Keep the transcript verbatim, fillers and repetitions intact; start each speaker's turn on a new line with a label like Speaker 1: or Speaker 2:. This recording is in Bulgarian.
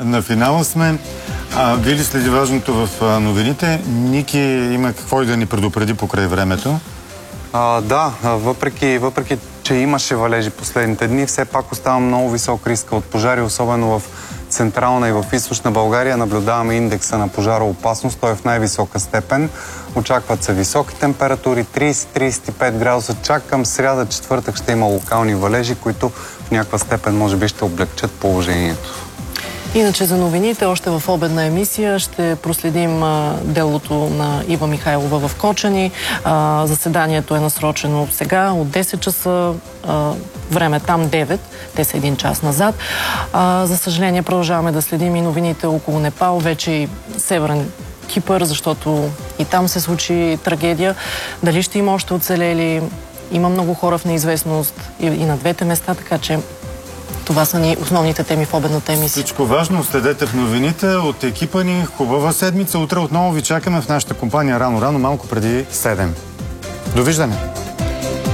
Speaker 1: На финала сме. А, Вили следи важното в а, новините. Ники има какво и да ни предупреди покрай времето.
Speaker 2: А, да, въпреки, въпреки, че имаше валежи последните дни, все пак остава много висок риск от пожари, особено в Централна и в Източна България. Наблюдаваме индекса на пожароопасност, той е в най-висока степен. Очакват се високи температури, трийсет до трийсет и пет градуса. Чак към сряда, четвъртък ще има локални валежи, които в някаква степен може би ще облегчат положението.
Speaker 3: Иначе за новините, още в обедна емисия ще проследим а, делото на Ива Михайлова в Кочани. А, заседанието е насрочено сега от десет часа, а, време там девет, те са един час назад. А, за съжаление продължаваме да следим и новините около Непал, вече и Северен Кипър, защото и там се случи трагедия. Дали ще има още оцелели? Има много хора в неизвестност и, и на двете места, така че това са ни основните теми в обедната емисия.
Speaker 1: Всичко важно следете в новините от екипа ни. Хубава седмица. Утре отново ви чакаме в нашата компания рано-рано, малко преди седем. Довиждане!